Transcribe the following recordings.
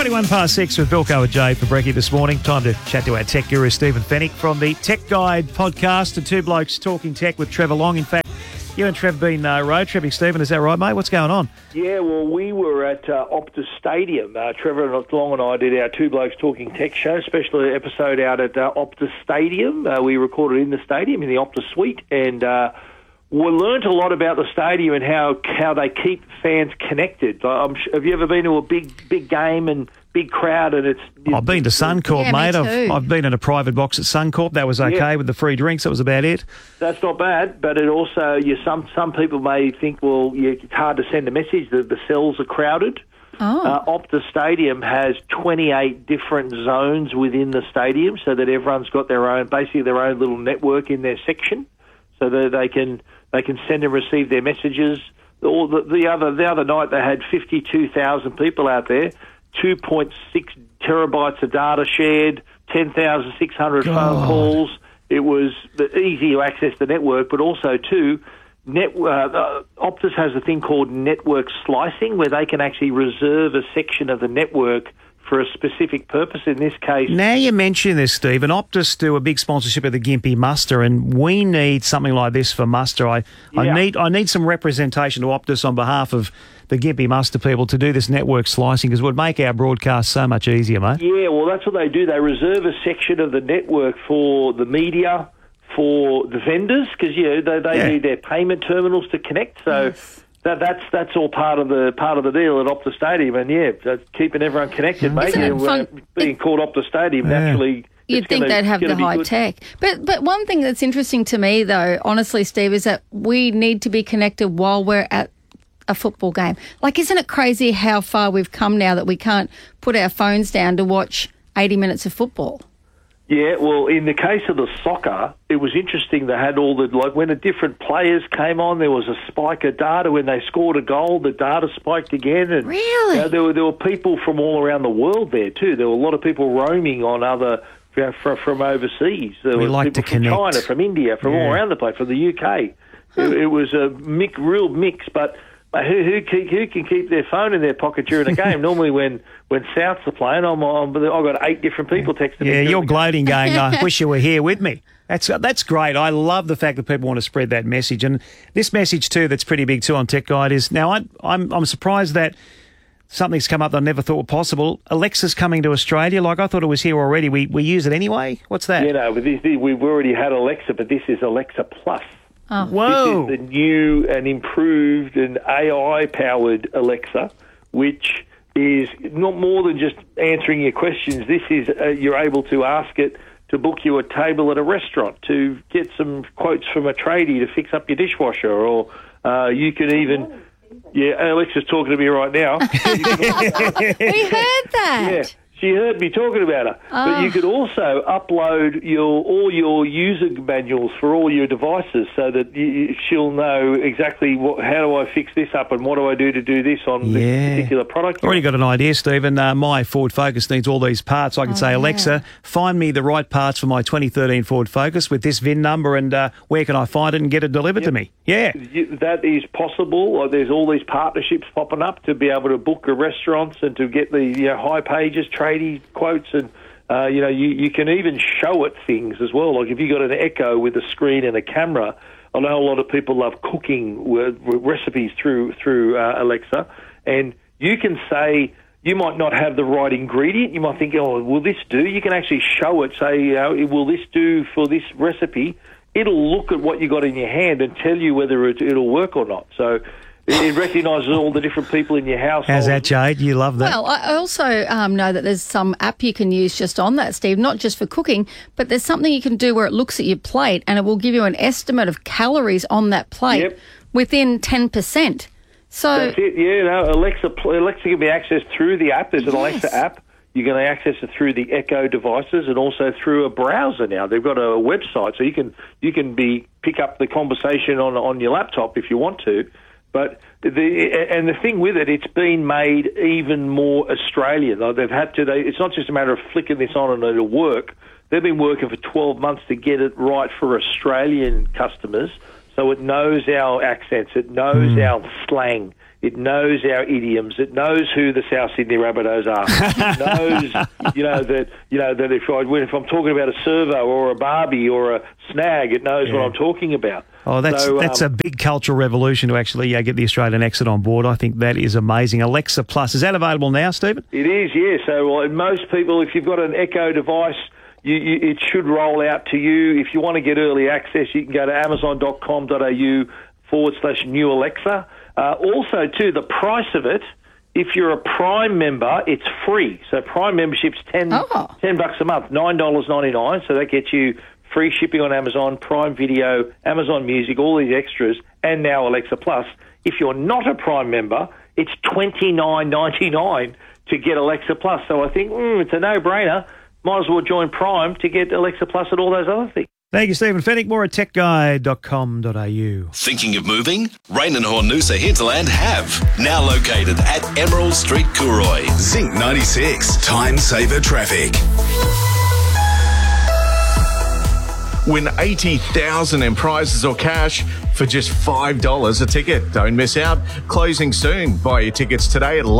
21 past 6 with Bilko and Jay for brekkie this morning. Time to chat to our tech guru, Stephen Fennick, from the Tech Guide podcast and Two Blokes Talking Tech with Trevor Long. In fact, you and Trev been road tripping, Stephen. Is that right, mate? What's going on? Yeah, well, we were at Optus Stadium. Trevor Long and I did our Two Blokes Talking Tech show, special episode out at Optus Stadium. We recorded in the stadium, in the Optus Suite, and we learnt a lot about the stadium and how they keep fans connected. Have you ever been to a big game and big crowd? And I've been to Suncorp, mate. I've been in a private box at Suncorp. That was okay with the free drinks. That was about it. That's not bad, but it also some people may think, well, it's hard to send a message. The cells are crowded. Optus Stadium has 28 different zones within the stadium, so that everyone's got their own little network in their section, so that they can send and receive their messages. The other night they had 52,000 people out there, 2.6 terabytes of data shared, 10,600 phone calls. It was easy to access the network, but also too, Optus has a thing called network slicing, where they can actually reserve a section of the network for a specific purpose. In this case, now you mention this, Stephen, Optus do a big sponsorship of the Gympie Muster, and we need something like this for Muster. I need some representation to Optus on behalf of the Gympie Muster people to do this network slicing, because it would make our broadcast so much easier, mate. Yeah, well, that's what they do. They reserve a section of the network for the media, for the vendors, because they need their payment terminals to connect. So. Yes. That's all part of the deal at Optus Stadium, and keeping everyone connected, mate. Isn't it fun? Being called Optus Stadium, naturally, you'd think they'd have the high tech. But one thing that's interesting to me, though, honestly, Steve, is that we need to be connected while we're at a football game. Like, isn't it crazy how far we've come now that we can't put our phones down to watch 80 minutes of football? Yeah, well, in the case of the soccer, it was interesting. They had when the different players came on, there was a spike of data. When they scored a goal, the data spiked again. And, really? There were people from all around the world there too. There were a lot of people roaming on from overseas. There we were like people to from connect. China, from India, from all around the place, from the UK. It was a real mix, but... Who can keep their phone in their pocket during a game? Normally, when Souths are playing, I've got 8 different people texting me. Yeah, you're gloating, going, "I wish you were here with me." That's great. I love the fact that people want to spread that message, and this message too, that's pretty big too on Tech Guide is now. I'm surprised that something's come up that I never thought was possible. Alexa's coming to Australia. Like, I thought it was here already. We use it anyway. What's that? But we've already had Alexa, but this is Alexa Plus. Oh. Whoa. This is the new and improved and AI-powered Alexa, which is not more than just answering your questions. This is you're able to ask it to book you a table at a restaurant, to get some quotes from a tradie to fix up your dishwasher, or you can even... Yeah, Alexa's talking to me right now. We heard that. Yeah. She heard me talking about her. But you could also upload all your user manuals for all your devices, so that she'll know exactly how do I fix this up and what do I do to do this on this particular product. Already got an idea, Stephen. My Ford Focus needs all these parts. I can say, Alexa, find me the right parts for my 2013 Ford Focus with this VIN number, and where can I find it and get it delivered to me? Yeah. That is possible. There's all these partnerships popping up to be able to book the restaurants and to get the high pages, tradie quotes, and you can even show it things as well. Like if you got an Echo with a screen and a camera, I know a lot of people love cooking with recipes through Alexa, and you can say, you might not have the right ingredient. You might think, oh, will this do? You can actually show it, say, will this do for this recipe? It'll look at what you got in your hand and tell you whether it'll work or not. So it recognises all the different people in your household. How's that, Jade? You love that? Well, I also know that there's some app you can use just on that, Steve, not just for cooking, but there's something you can do where it looks at your plate and it will give you an estimate of calories on that plate within 10%. So that's it. Yeah, Alexa can be accessed through the app. There's an Alexa app. You can access it through the Echo devices and also through a browser now. They've got a website, so you can pick up the conversation on your laptop if you want to. But the thing with it, it's been made even more Australian. They've had to. It's not just a matter of flicking this on and it'll work. They've been working for 12 months to get it right for Australian customers, so it knows our accents, it knows our slang, It knows our idioms. It knows who the South Sydney Rabbitohs are. It knows, that if I'm talking about a servo or a barbie or a snag, it knows what I'm talking about. Oh, that's a big cultural revolution to actually get the Australian exit on board. I think that is amazing. Alexa Plus, is that available now, Stephen? It is, yeah. So most people, if you've got an Echo device, it should roll out to you. If you want to get early access, you can go to amazon.com.au/new Alexa. Also, too, the price of it, if you're a Prime member, it's free. So Prime membership's $10 a month, $9.99. So that gets you free shipping on Amazon, Prime Video, Amazon Music, all these extras, and now Alexa Plus. If you're not a Prime member, it's $29.99 to get Alexa Plus. So I think it's a no-brainer. Might as well join Prime to get Alexa Plus and all those other things. Thank you, Stephen Fennick. More at techguide.com.au. Thinking of moving? Rain and Hornusa Hinterland have. Now located at Emerald Street, Cooroy. Zinc 96. Time saver traffic. Win $80,000 in prizes or cash for just $5 a ticket. Don't miss out. Closing soon. Buy your tickets today at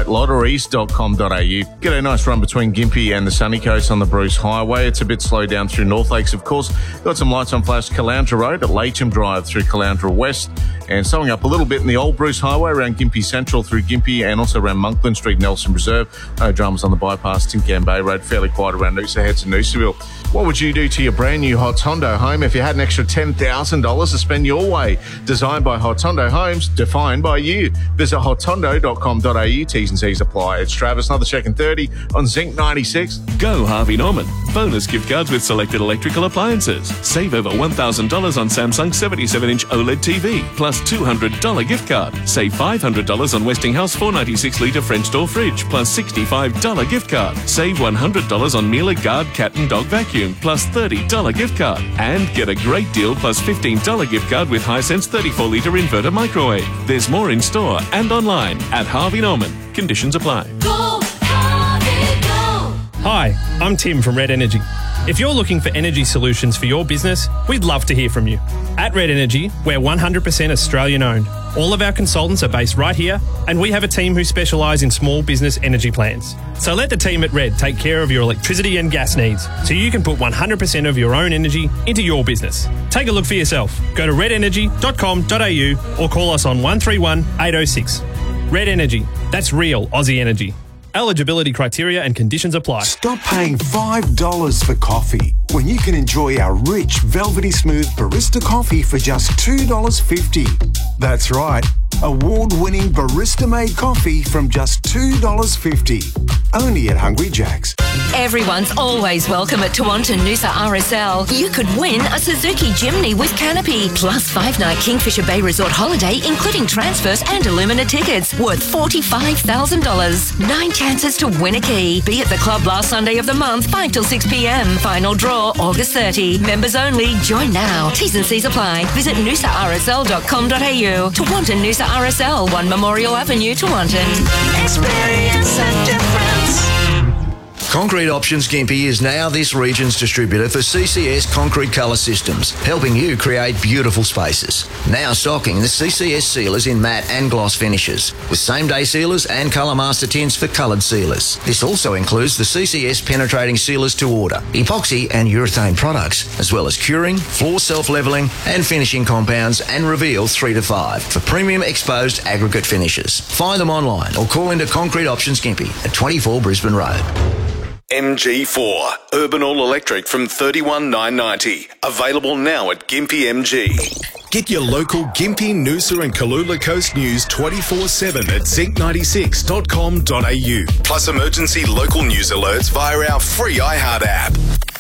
lifeflightlotteries.com.au. Get a nice run between Gympie and the Sunny Coast on the Bruce Highway. It's a bit slow down through North Lakes, of course. Got some lights on flash Caloundra Road at Latham Drive through Caloundra West. And slowing up a little bit in the old Bruce Highway around Gympie Central through Gympie and also around Monkland Street, Nelson Reserve. No dramas on the bypass, Tincan Bay Road. Fairly quiet around Noosa Heads and Noosaville. What would you do to your brand new Hotondo home if you had an extra $10,000 to spend your way? Designed by Hotondo Homes, defined by you. Visit hotondo.com.au. T's and C's apply. It's Travis, another check in 30 on Zinc 96. Go Harvey Norman. Bonus gift cards with selected electrical appliances. Save over $1,000 on Samsung 77-inch OLED TV, plus $200 gift card. Save $500 on Westinghouse 496-litre French door fridge, plus $65 gift card. Save $100 on Miele Guard cat and dog vacuum, plus $30 gift card. And get a great deal plus $15 gift card with Hisense 34-litre inverter microwave. There's more in store and online at Harvey Norman. Conditions apply. Go, Harvey, go. Hi, I'm Tim from Red Energy. If you're looking for energy solutions for your business, we'd love to hear from you. At Red Energy, we're 100% Australian owned. All of our consultants are based right here, and we have a team who specialise in small business energy plans. So let the team at Red take care of your electricity and gas needs, so you can put 100% of your own energy into your business. Take a look for yourself. Go to redenergy.com.au or call us on 131 806. Red Energy. That's real Aussie energy. Eligibility criteria and conditions apply. Stop paying $5 for coffee when you can enjoy our rich, velvety smooth barista coffee for just $2.50. That's right. Award-winning barista-made coffee from just $2.50. Only at Hungry Jack's. Everyone's always welcome at Tewantin Noosa RSL. You could win a Suzuki Jimny with canopy, plus 5-night Kingfisher Bay Resort holiday, including transfers and Illumina tickets, worth $45,000. 9 chances to win a key. Be at the club last Sunday of the month, 5 till 6 p.m. Final draw, August 30. Members only. Join now. T's and C's apply. Visit noosarsl.com.au. Tewantin Noosa RSL, 1 Memorial Avenue, Tewantin. Experience a difference. Concrete Options Gympie is now this region's distributor for CCS Concrete Colour Systems, helping you create beautiful spaces. Now stocking the CCS sealers in matte and gloss finishes, with same-day sealers and Colour Master tints for coloured sealers. This also includes the CCS penetrating sealers to order, epoxy and urethane products, as well as curing, floor self-levelling and finishing compounds, and Reveal 3 to 5 for premium exposed aggregate finishes. Find them online or call into Concrete Options Gympie at 24 Brisbane Road. MG4, Urban All Electric from $31,990. Available now at Gympie MG. Get your local Gympie, Noosa and Kalula Coast news 24/7 at zinc96.com.au. Plus emergency local news alerts via our free iHeart app.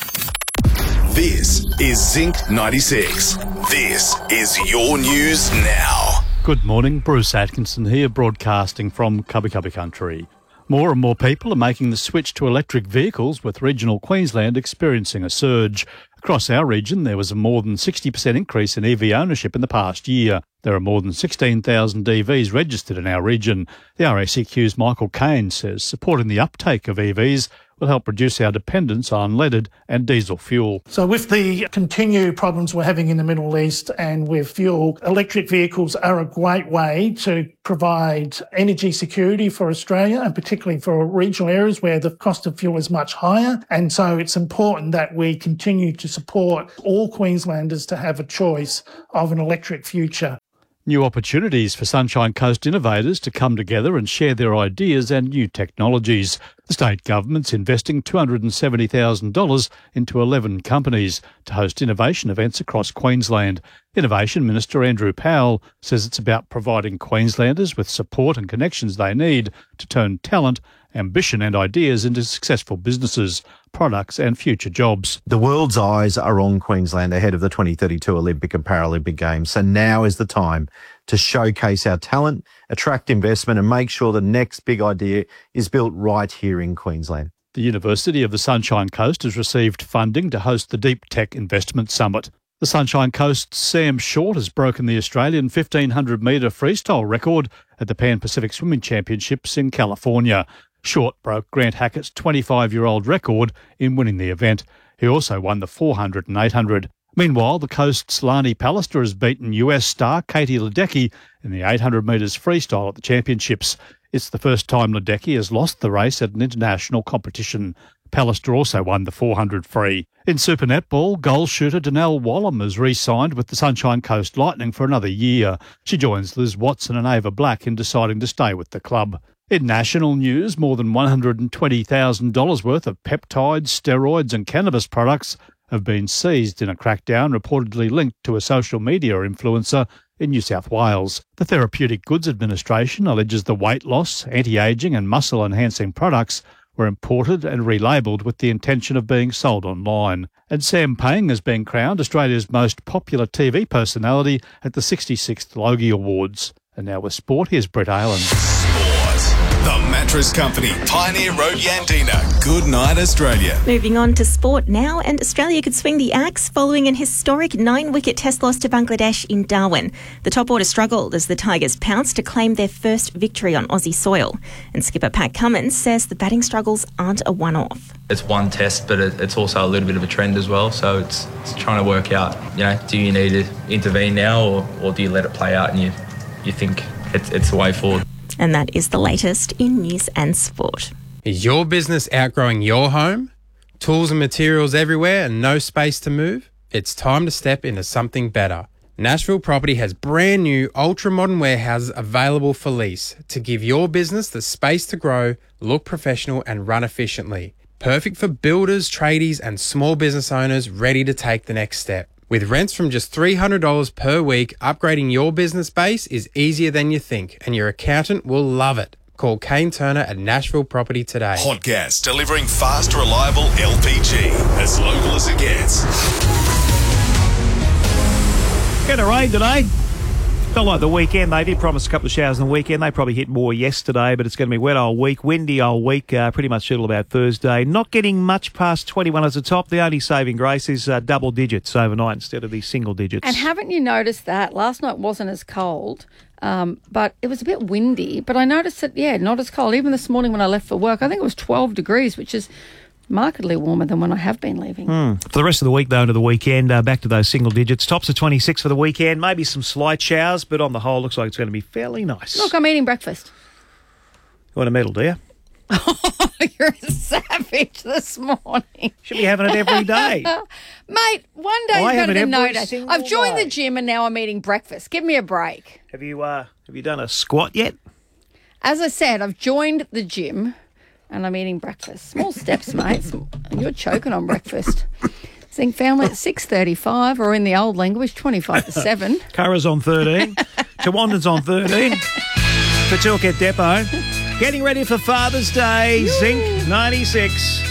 This is Zinc 96. This is your news now. Good morning, Bruce Atkinson here, broadcasting from Cubby Cubby Country. More and more people are making the switch to electric vehicles, with regional Queensland experiencing a surge. Across our region, there was a more than 60% increase in EV ownership in the past year. There are more than 16,000 EVs registered in our region. The RACQ's Michael Caine says supporting the uptake of EVs will help reduce our dependence on leaded and diesel fuel. So with the continued problems we're having in the Middle East and with fuel, electric vehicles are a great way to provide energy security for Australia, and particularly for regional areas where the cost of fuel is much higher. And so it's important that we continue to support all Queenslanders to have a choice of an electric future. New opportunities for Sunshine Coast innovators to come together and share their ideas and new technologies. The state government's investing $270,000 into 11 companies to host innovation events across Queensland. Innovation Minister Andrew Powell says it's about providing Queenslanders with support and connections they need to turn talent, ambition and ideas into successful businesses, products and future jobs. The world's eyes are on Queensland ahead of the 2032 Olympic and Paralympic Games, so now is the time to showcase our talent, attract investment and make sure the next big idea is built right here in Queensland. The University of the Sunshine Coast has received funding to host the Deep Tech Investment Summit. The Sunshine Coast's Sam Short has broken the Australian 1,500-metre freestyle record at the Pan Pacific Swimming Championships in California. Short broke Grant Hackett's 25-year-old record in winning the event. He also won the 400 and 800. Meanwhile, the coast's Lani Pallister has beaten US star Katie Ledecky in the 800 metres freestyle at the championships. It's the first time Ledecky has lost the race at an international competition. Pallister also won the 400 free. In Super Netball, goal shooter Danelle Wallam has re-signed with the Sunshine Coast Lightning for another year. She joins Liz Watson and Ava Black in deciding to stay with the club. In national news, more than $120,000 worth of peptides, steroids and cannabis products have been seized in a crackdown reportedly linked to a social media influencer in New South Wales. The Therapeutic Goods Administration alleges the weight loss, anti-ageing and muscle-enhancing products were imported and relabelled with the intention of being sold online. And Sam Payne has been crowned Australia's most popular TV personality at the 66th Logie Awards. And now with sport, here's Brett Aylan. The Mattress Company, Pioneer Road, Yandina. Good night, Australia. Moving on to sport now, and Australia could swing the axe following an historic 9-wicket test loss to Bangladesh in Darwin. The top order struggled as the Tigers pounced to claim their first victory on Aussie soil. And skipper Pat Cummins says the batting struggles aren't a one-off. It's one test, but it's also a little bit of a trend as well. So it's trying to work out, do you need to intervene now or do you let it play out and you think it's the way forward? And that is the latest in news and sport. Is your business outgrowing your home? Tools and materials everywhere and no space to move? It's time to step into something better. Nashville Property has brand new ultra-modern warehouses available for lease to give your business the space to grow, look professional and run efficiently. Perfect for builders, tradies and small business owners ready to take the next step. With rents from just $300 per week, upgrading your business base is easier than you think, and your accountant will love it. Call Kane Turner at Nashville Property today. Hot Gas, delivering fast, reliable LPG, as local as it gets. Going to rain today. Felt like the weekend. They did promise a couple of showers on the weekend. They probably hit more yesterday, but it's going to be wet all week, windy all week, pretty much till about Thursday. Not getting much past 21 as a top. The only saving grace is double digits overnight instead of the single digits. And haven't you noticed that? Last night wasn't as cold, but it was a bit windy. But I noticed that, not as cold. Even this morning when I left for work, I think it was 12 degrees, which is markedly warmer than when I have been leaving. For the rest of the week, though, into the weekend, back to those single digits. Tops of 26 for the weekend. Maybe some slight showers, but on the whole, looks like it's going to be fairly nice. Look, I'm eating breakfast. You want a medal, do you? You're a savage this morning. Should be having it every day. Mate, one day I better have it than no every day. single I've joined day. the gym and now I'm eating breakfast. Give me a break. Have you done a squat yet? As I said, I've joined the gym and I'm eating breakfast. Small steps, mate. You're choking on breakfast. Zinc family at 6:35, or in the old language, 25 to 7. Curra's on 13. Tawandon's on 13. Pawtucket Depot. Getting ready for Father's Day. Zinc 96.